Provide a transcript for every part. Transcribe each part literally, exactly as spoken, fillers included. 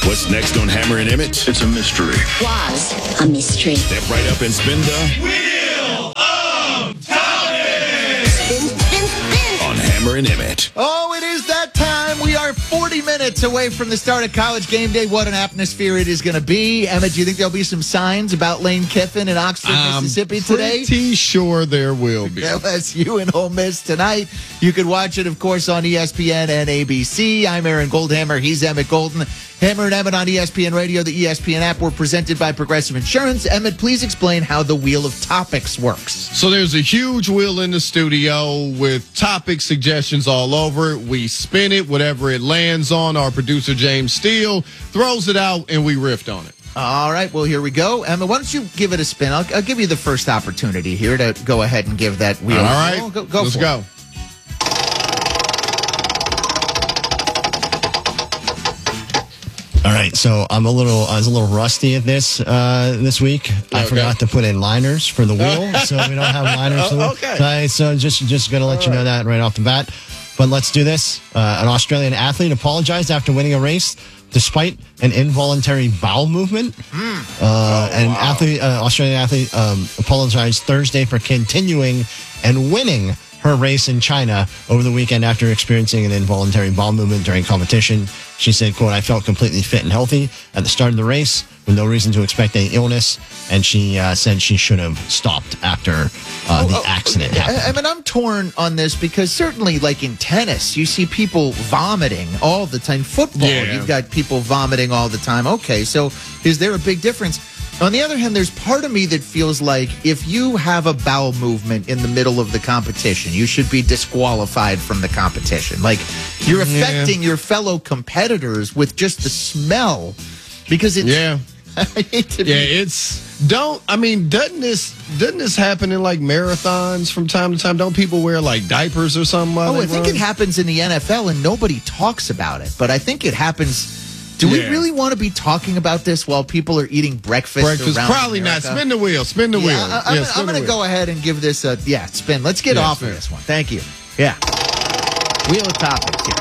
What's next on Hammer and Emmett? It's a mystery. Was a mystery. Step right up and spin the Wheel of Topics! Spin, spin, spin. on Hammer and Emmett. Oh, it is that time. We are forty minutes away from the start of College Game Day. What an atmosphere it is going to be. Emmett, do you think there'll be some signs about Lane Kiffin in Oxford, I'm Mississippi today? Pretty sure there will be. L S U and Ole Miss tonight. You can watch it, of course, on E S P N and A B C. I'm Aaron Goldhammer. He's Emmett Golden. Hammer and Emmett on E S P N Radio, the E S P N app. We're presented by Progressive Insurance. Emmett, please explain how the Wheel of Topics works. So there's a huge wheel in the studio with topic suggestions all over it. We spin it, whatever it lands on. Our producer, James Steele, throws it out, and we riffed on it. All right, well, here we go. Emmett, why don't you give it a spin? I'll, I'll give you the first opportunity here to go ahead and give that wheel. All right, oh, go, go let's for go. It. All right, so I'm a little, I was a little rusty at this uh, this week. I Okay. forgot to put in liners for the wheel, so we don't have liners. For the wheel. Okay. All right, so just just going to let you know that right off the bat. But let's do this. Uh, an Australian athlete apologized after winning a race despite an involuntary bowel movement. Mm. Uh, Oh, an athlete, uh, Australian athlete, um, apologized Thursday for continuing and winning her race in China over the weekend after experiencing an involuntary bowel movement during competition. She said, quote, "I felt completely fit and healthy at the start of the race with no reason to expect any illness." And she uh, said she should have stopped after uh, the Oh, oh, accident I, happened. I mean, I'm torn on this because certainly, like in tennis, you see people vomiting all the time. Football, Yeah. you've got people vomiting all the time. Okay, so is there a big difference? On the other hand, there's part of me that feels like if you have a bowel movement in the middle of the competition, you should be disqualified from the competition. Like, you're affecting your fellow competitors with just the smell because it's... Yeah. I hate to Yeah, be... it's don't. I mean, doesn't this doesn't this happen in like marathons from time to time? Don't people wear like diapers or something? while Oh, they I think run? it happens in the N F L and nobody talks about it. But I think it happens. Do we Yeah. really want to be talking about this while people are eating breakfast? Breakfast, around probably not. America? Spin the wheel. Spin the Yeah, wheel. I, I'm, Yeah, gonna- spin I'm the going to wheel. go ahead and give this a yeah spin. Let's get Yeah, off spin. of this one. Thank you. Yeah. Wheel of topics here.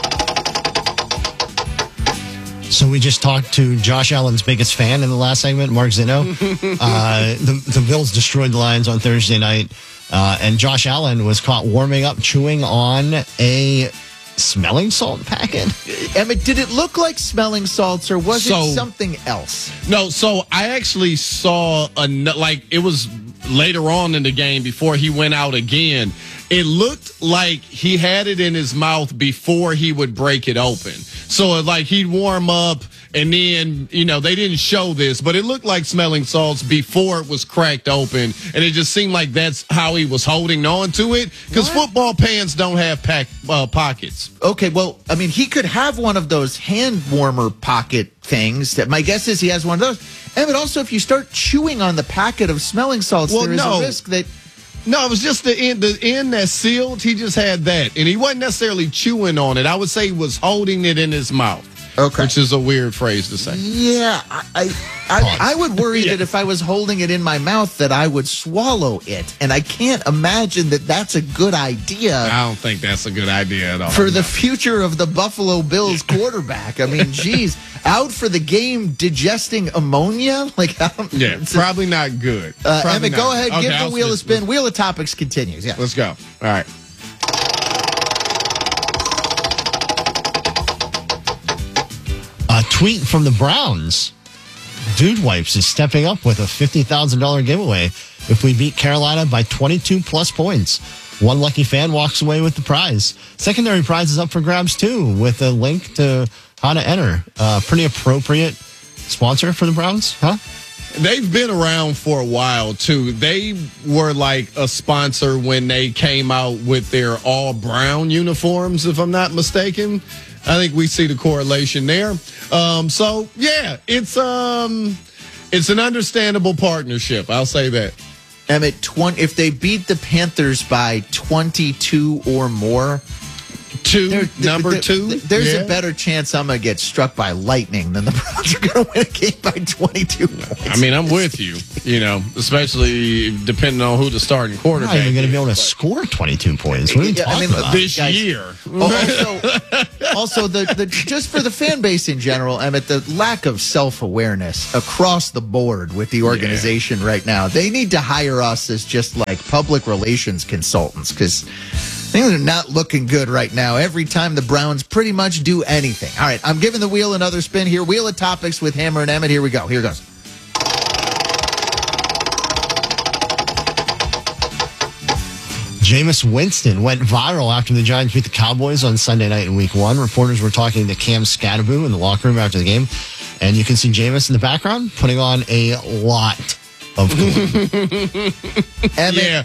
So we just talked to Josh Allen's biggest fan in the last segment, Mark Zeno. uh, the, the Bills destroyed the Lions on Thursday night, uh, and Josh Allen was caught warming up, chewing on a smelling salt packet. Emmett, did it look like smelling salts or was So- it something else? No, so I actually saw a like it was later on in the game before he went out again. It looked like he had it in his mouth before he would break it open. So like he'd warm up and then, you know, they didn't show this, but it looked like smelling salts before it was cracked open. And it just seemed like that's how he was holding on to it because football pants don't have pack, uh, pockets. Okay, well, I mean, he could have one of those hand warmer pocket things. That my guess is he has one of those. And but also, if you start chewing on the packet of smelling salts, Well, there is no. a risk that. No, it was just the end, the end that's sealed. He just had that. And he wasn't necessarily chewing on it. I would say he was holding it in his mouth. Okay. Which is a weird phrase to say. Yeah, I I, I, I would worry that if I was holding it in my mouth that I would swallow it, and I can't imagine that that's a good idea I don't think that's a good idea at all. for the future of the Buffalo Bills quarterback. I mean, geez, out for the game digesting ammonia? Like, I don't, Yeah, it's a- probably not good. uh, Probably Emmett, not. go ahead, Okay, give I'll the wheel a just- spin. Wheel of Topics continues. Yeah. Let's go. All right. A tweet from the Browns. Dude Wipes is stepping up with a fifty thousand dollars giveaway if we beat Carolina by twenty-two plus points. One lucky fan walks away with the prize. Secondary prize is up for grabs too, with a link to how to enter. Uh, pretty appropriate sponsor for the Browns, huh? They've been around for a while, too. They were like a sponsor when they came out with their all brown uniforms, if I'm not mistaken. I think we see the correlation there. Um, so, yeah, it's um, it's an understandable partnership. I'll say that. Emmett, twenty, if they beat the Panthers by twenty-two or more, Two, There- there- number there- two. There's Yeah. a better chance I'm going to get struck by lightning than the Browns are going to win a game by twenty-two points. I mean, I'm with you, you know, especially depending on who the starting You're quarterback not even going to is. be able to score twenty-two points. What are you Yeah, I talking mean, about? This Guys- year. also, also the, the just for the fan base in general, Emmett, the lack of self awareness across the board with the organization right now. They need to hire us as just like public relations consultants because things are not looking good right now. Every time the Browns pretty much do anything. All right, I'm giving the wheel another spin here. Wheel of topics with Hammer and Emmett. Here we go. Here goes. Jameis Winston went viral after the Giants beat the Cowboys on Sunday night in week one. Reporters were talking to Cam Scatterbo in the locker room after the game. And you can see Jameis in the background putting on a lot of cologne. Emmett, Yeah.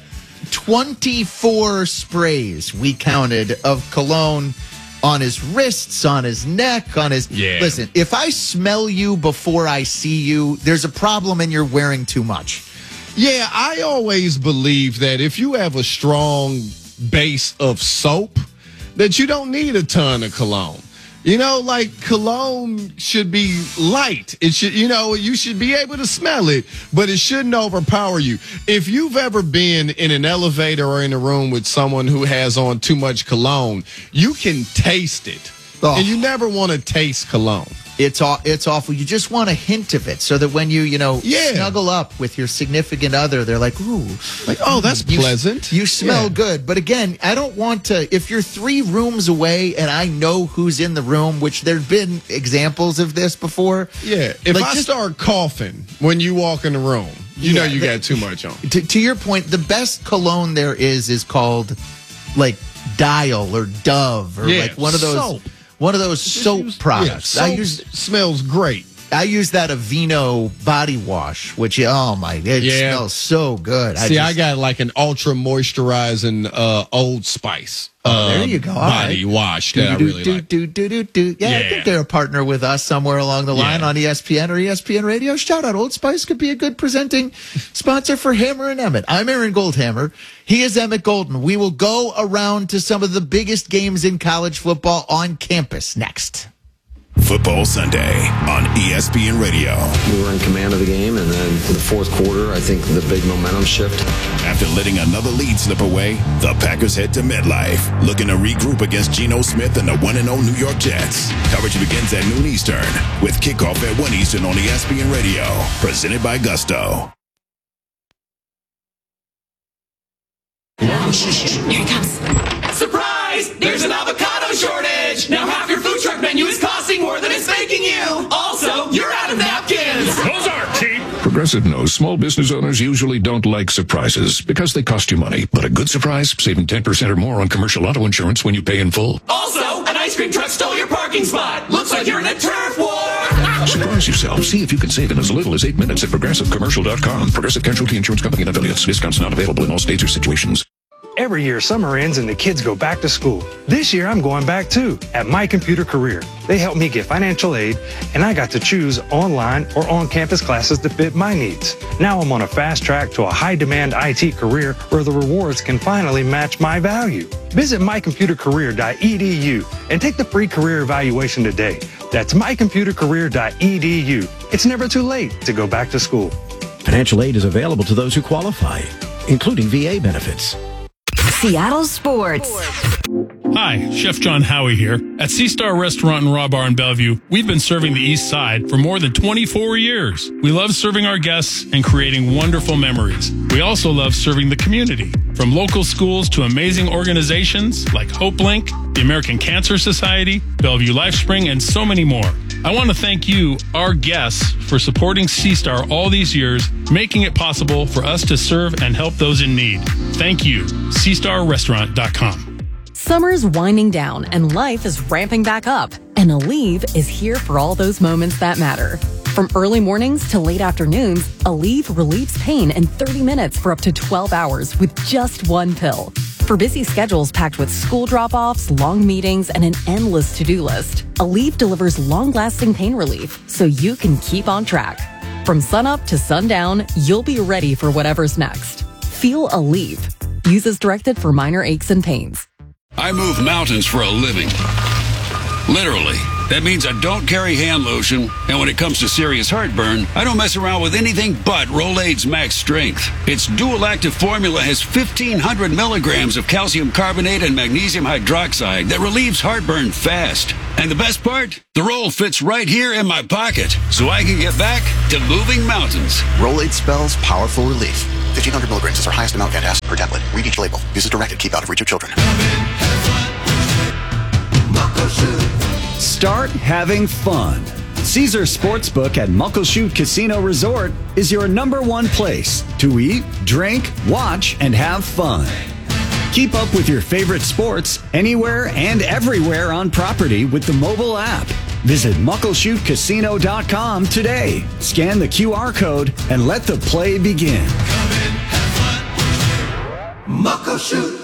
twenty-four sprays we counted of cologne on his wrists, on his neck, on his. Yeah. Listen, if I smell you before I see you, there's a problem and you're wearing too much. Yeah, I always believe that if you have a strong base of soap, that you don't need a ton of cologne. You know, like cologne should be light. It should, you know, you should be able to smell it, but it shouldn't overpower you. If you've ever been in an elevator or in a room with someone who has on too much cologne, you can taste it. Oh. And you never want to taste cologne. It's aw- it's awful. You just want a hint of it so that when you, you know, Yeah. snuggle up with your significant other, they're like, ooh. Like, oh, that's You- pleasant. You smell Yeah. good. But again, I don't want to, if you're three rooms away and I know who's in the room, which there've been examples of this before. Yeah. If Like, I just- start coughing when you walk in the room, you know Yeah, you the- got too much on. To, to your point, the best cologne there is is called like Dial or Dove or Yeah, like one of those soap. one of those soap Use- products. Yeah, I soap use smells great. I use that Aveeno body wash, which oh my, it Yeah. smells so good. See, I just- got like an ultra moisturizing uh, Old Spice. Oh, there um, you go. All Body right. wash that I do, really do, like. do, do, do, do. Yeah, I Yeah. think they're a partner with us somewhere along the line Yeah. on E S P N or E S P N Radio. Shout out, Old Spice could be a good presenting sponsor for Hammer and Emmett. I'm Aaron Goldhammer. He is Emmett Golden. We will go around to some of the biggest games in college football on campus next. Football Sunday on E S P N Radio. We were in command of the game, and then in the fourth quarter, I think the big momentum shift. After letting another lead slip away, the Packers head to MetLife, looking to regroup against Geno Smith and the one and oh New York Jets. Coverage begins at noon Eastern, with kickoff at one Eastern on E S P N Radio. Presented by Gusto. Here it comes. Surprise! There's an avocado shortage! Now half your food truck menu is costing more than it's making you! Also, you're out of napkins! Those are cheap. Progressive knows small business owners usually don't like surprises because they cost you money. But a good surprise, saving ten percent or more on commercial auto insurance when you pay in full. Also, an ice cream truck stole your parking spot! Looks like you're in a turf war! Surprise yourself. See if you can save in as little as eight minutes at progressive commercial dot com. Progressive Casualty Insurance Company and affiliates. Discounts not available in all states or situations. Every year, summer ends and the kids go back to school. This year, I'm going back too at My Computer Career. They helped me get financial aid, and I got to choose online or on-campus classes to fit my needs. Now I'm on a fast track to a high-demand I T career where the rewards can finally match my value. Visit my computer career dot e d u and take the free career evaluation today. That's my computer career dot e d u. It's never too late to go back to school. Financial aid is available to those who qualify, including V A benefits. Seattle Sports. Hi, Chef John Howie here. At Sea Star Restaurant and Raw Bar in Bellevue, we've been serving the East Side for more than twenty-four years. We love serving our guests and creating wonderful memories. We also love serving the community, from local schools to amazing organizations like HopeLink, the American Cancer Society, Bellevue LifeSpring, and so many more. I want to thank you, our guests, for supporting Sea Star all these years, making it possible for us to serve and help those in need. Thank you. sea star restaurant dot com. Summer's winding down and life is ramping back up. And Aleve is here for all those moments that matter. From early mornings to late afternoons, Aleve relieves pain in thirty minutes for up to twelve hours with just one pill. For busy schedules packed with school drop-offs, long meetings, and an endless to-do list, Aleve delivers long-lasting pain relief so you can keep on track. From sunup to sundown, you'll be ready for whatever's next. Feel Aleve. Use as directed for minor aches and pains. I move mountains for a living. Literally. That means I don't carry hand lotion, and when it comes to serious heartburn, I don't mess around with anything but Rolaids Max Strength. Its dual-active formula has fifteen hundred milligrams of calcium carbonate and magnesium hydroxide that relieves heartburn fast. And the best part? The roll fits right here in my pocket, so I can get back to moving mountains. Rolaids spells powerful relief. fifteen hundred milligrams is our highest amount of antacid per tablet. Read each label. Use as directed. Keep out of reach of children. Start having fun. Caesar Sportsbook at Muckleshoot Casino Resort is your number one place to eat, drink, watch, and have fun. Keep up with your favorite sports anywhere and everywhere on property with the mobile app. Visit muckleshoot casino dot com today. Scan the Q R code and let the play begin. Muckleshoot.